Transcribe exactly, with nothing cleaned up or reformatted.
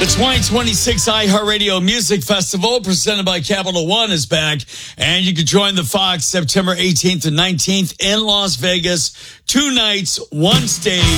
The twenty twenty-six iHeartRadio Music Festival presented by Capital One is back, and you can join the Fox September eighteenth and nineteenth in Las Vegas. Two nights, one stage.